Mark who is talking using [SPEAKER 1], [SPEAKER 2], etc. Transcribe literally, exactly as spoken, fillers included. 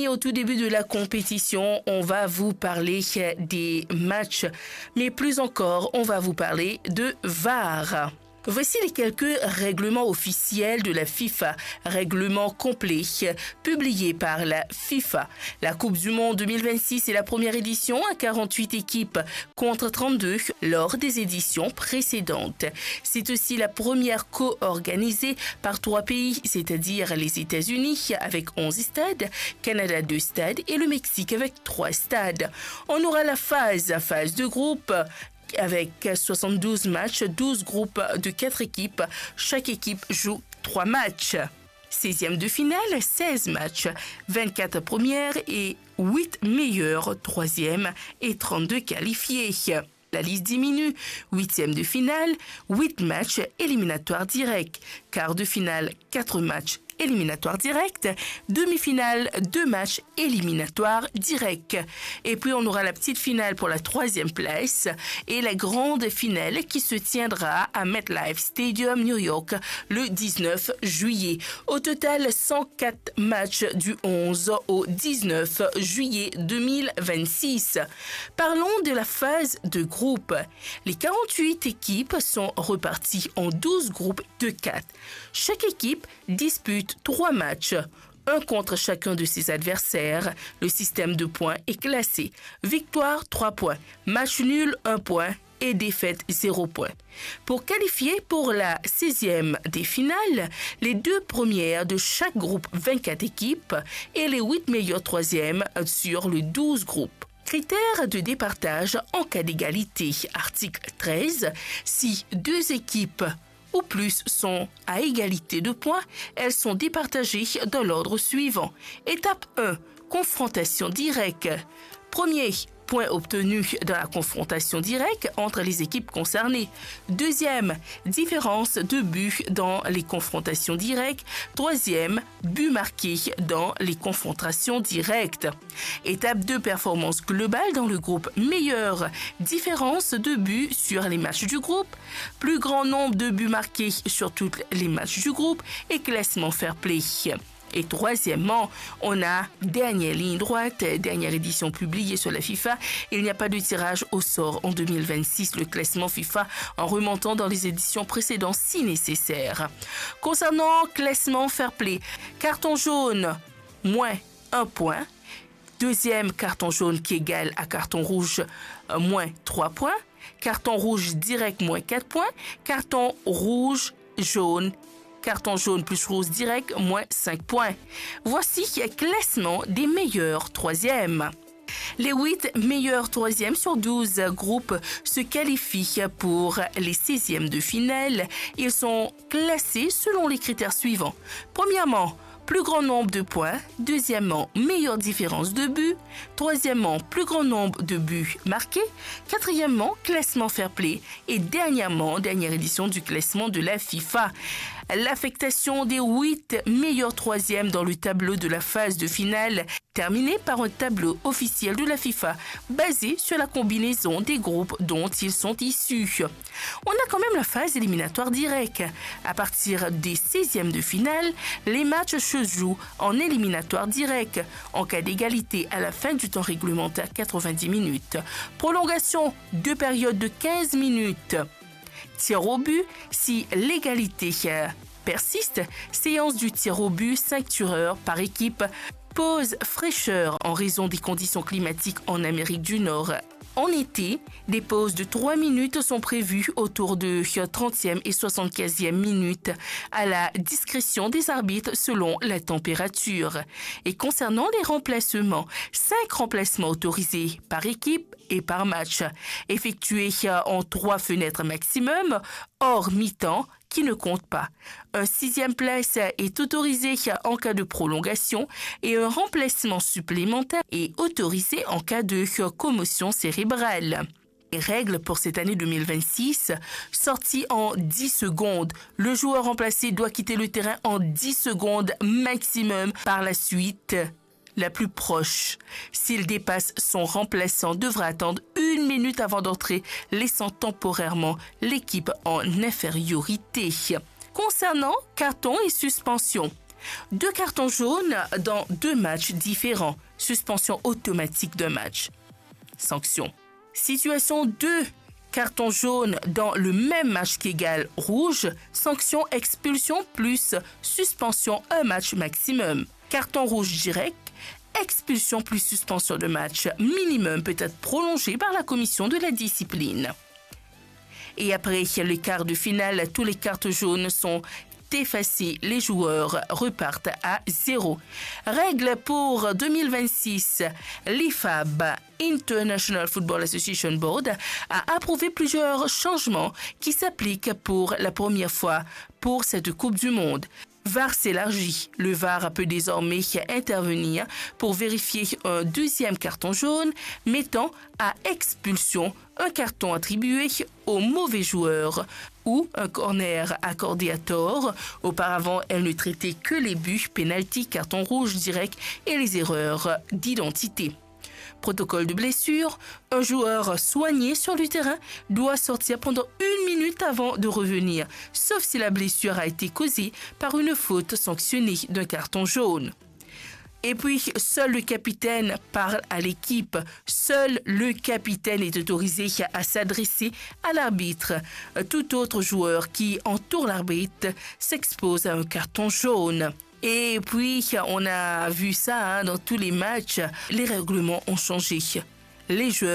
[SPEAKER 1] amis, au tout début de la compétition, on va vous parler des matchs, mais plus encore, on va vous parler de V A R. Voici les quelques règlements officiels de la FIFA, règlements complets publiés par la FIFA. La Coupe du Monde deux mille vingt-six est la première édition à quarante-huit équipes contre trente-deux lors des éditions précédentes. C'est aussi la première co-organisée par trois pays, c'est-à-dire les États-Unis avec onze stades, Canada deux stades et le Mexique avec trois stades. On aura la phase, phase de groupe, avec soixante-douze matchs, douze groupes de quatre équipes. Chaque équipe joue trois matchs. seizième de finale, seize matchs, vingt-quatre premières et huit meilleures, troisième et trente-deux qualifiés. La liste diminue. Huitième de finale, huit matchs éliminatoires directs. Quart de finale, quatre matchs éliminatoires directs. Demi-finale, deux matchs éliminatoires directs. Et puis on aura la petite finale pour la troisième place et la grande finale qui se tiendra à MetLife Stadium, New York, le dix-neuf juillet. Au total, cent quatre matchs du onze au dix-neuf juillet deux mille vingt-six. Parlons de la phase de groupe. Les quarante-huit équipes sont reparties en douze groupes de quatre. Chaque équipe dispute trois matchs, un contre chacun de ses adversaires. Le système de points est classé. Victoire, trois points. Match nul, un point. Et défaite, zéro point. Pour qualifier pour la seizième des finales, les deux premières de chaque groupe vingt-quatre équipes et les huit meilleures troisièmes sur les douze groupes. Critères de départage en cas d'égalité. Article treize. Si deux équipes ou plus sont à égalité de points, elles sont départagées dans l'ordre suivant. Étape un. Confrontation directe. Premier point obtenu dans la confrontation directe entre les équipes concernées. Deuxième, différence de but dans les confrontations directes. Troisième, but marqué dans les confrontations directes. Étape deux, performance globale dans le groupe. Meilleure différence de but sur les matchs du groupe. Plus grand nombre de buts marqués sur tous les matchs du groupe et classement fair play. Et troisièmement, on a dernière ligne droite, dernière édition publiée sur la FIFA. Il n'y a pas de tirage au sort en deux mille vingt-six, le classement FIFA en remontant dans les éditions précédentes si nécessaire. Concernant classement fair play, carton jaune, moins un point. Deuxième carton jaune qui est égal à carton rouge, moins trois points. Carton rouge direct, moins quatre points. Carton rouge, jaune, carton jaune plus rouge direct, moins cinq points. Voici le classement des meilleurs troisièmes. Les huit meilleurs troisièmes sur douze groupes se qualifient pour les seizièmes de finale. Ils sont classés selon les critères suivants. Premièrement, plus grand nombre de points. Deuxièmement, meilleure différence de but. Troisièmement, plus grand nombre de buts marqués. Quatrièmement, classement fair play. Et dernièrement, dernière édition du classement de la FIFA. L'affectation des huit meilleurs troisièmes dans le tableau de la phase de finale, terminé par un tableau officiel de la FIFA basé sur la combinaison des groupes dont ils sont issus. On a quand même la phase éliminatoire directe. À partir des seizièmes de finale, les matchs se jouent en éliminatoire direct. En cas d'égalité à la fin du temps réglementaire, quatre-vingt-dix minutes. Prolongation, deux périodes de quinze minutes. Tir au but, si l'égalité persiste, séance du tir au but, cinq tireurs par équipe. Pause fraîcheur en raison des conditions climatiques en Amérique du Nord. En été, des pauses de trois minutes sont prévues autour de trentième et soixante-quinzième minutes à la discrétion des arbitres selon la température. Et concernant les remplacements, cinq remplacements autorisés par équipe et par match, effectués en trois fenêtres maximum, hors mi-temps, qui ne compte pas. Un sixième place est autorisé en cas de prolongation et un remplacement supplémentaire est autorisé en cas de commotion cérébrale. Les règles pour cette année deux mille vingt-six, sortie en dix secondes. Le joueur remplacé doit quitter le terrain en dix secondes maximum. Par la suite, la plus proche. S'il dépasse son remplaçant, devra attendre une minute avant d'entrer, laissant temporairement l'équipe en infériorité. Concernant carton et suspension, Deux cartons jaunes dans deux matchs différents. Suspension automatique d'un match. Sanction. Situation deux. Carton jaune dans le même match qu'égale rouge. Sanction expulsion plus suspension un match maximum. Carton rouge direct. Expulsion plus suspension de match minimum peut être prolongée par la commission de la discipline. Et après le quart de finale, tous les cartes jaunes sont effacées. Les joueurs repartent à zéro. Règle pour deux mille vingt-six. L'I F A B, International Football Association Board, a approuvé plusieurs changements qui s'appliquent pour la première fois pour cette Coupe du Monde. V A R s'élargit. Le V A R peut désormais intervenir pour vérifier un deuxième carton jaune, mettant à expulsion un carton attribué au mauvais joueur ou un corner accordé à tort. Auparavant, elle ne traitait que les buts, pénalty, carton rouge direct et les erreurs d'identité. Protocole de blessure, un joueur soigné sur le terrain doit sortir pendant une minute avant de revenir, sauf si la blessure a été causée par une faute sanctionnée d'un carton jaune. Et puis, seul le capitaine parle à l'équipe. Seul le capitaine est autorisé à s'adresser à l'arbitre. Tout autre joueur qui entoure l'arbitre s'expose à un carton jaune. Et puis, on a vu ça hein, dans tous les matchs. Les règlements ont changé. Les joueurs